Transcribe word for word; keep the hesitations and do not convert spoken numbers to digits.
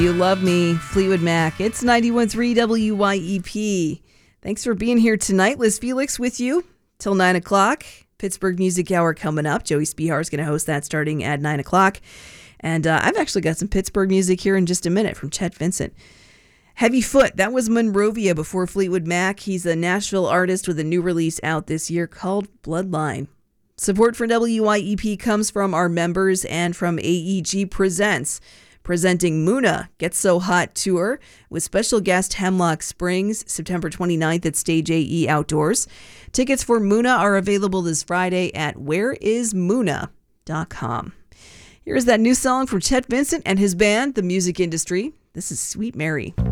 You Love Me, Fleetwood Mac. It's ninety-one point three W Y E P. Thanks for being here tonight. Liz Felix with you till nine o'clock. Pittsburgh Music Hour coming up. Joey Spihar is going to host that starting at nine o'clock. And uh, I've actually got some Pittsburgh music here in just a minute from Chet Vincent. Heavy Foot, that was Monrovia before Fleetwood Mac. He's a Nashville artist with a new release out this year called Bloodline. Support for W Y E P comes from our members and from A E G Presents, presenting Muna Get So Hot Tour with special guest Hemlock Springs, September twenty-ninth at Stage A E Outdoors. Tickets for Muna are available this Friday at where is muna dot com. Here's that new song from Chet Vincent and his band, The Music Industry. This is Sweet Mary.